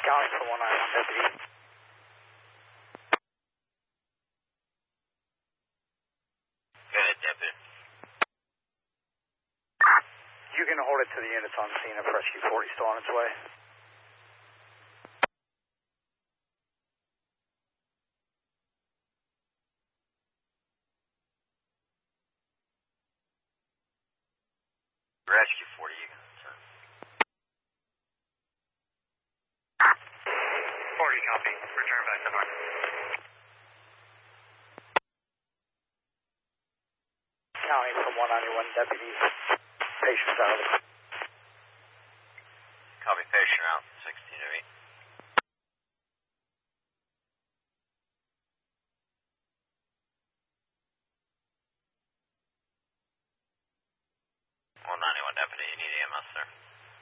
County for 191 deputy. Go ahead, deputy. You can hold it to the units on scene if Rescue 40 still on its way. Rescue 40, you can sir. 40 copy. Return back to mark. County for 191 deputies. Patients out. Copy, patient out, 16 to 8. 191 deputy, you need EMS, sir.